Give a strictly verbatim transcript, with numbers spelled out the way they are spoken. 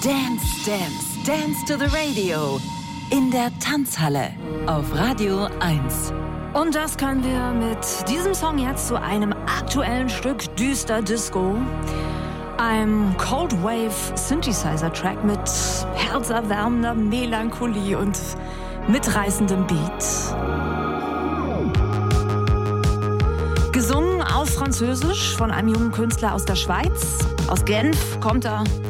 Dance, Dance, Dance to the Radio. In der Tanzhalle auf Radio eins. Und das können wir mit diesem Song jetzt zu einem aktuellen Stück düster Disco. Einem Cold Wave Synthesizer Track mit herzerwärmender Melancholie und mitreißendem Beat. Gesungen auf Französisch von einem jungen Künstler aus der Schweiz. Aus Genf kommt er.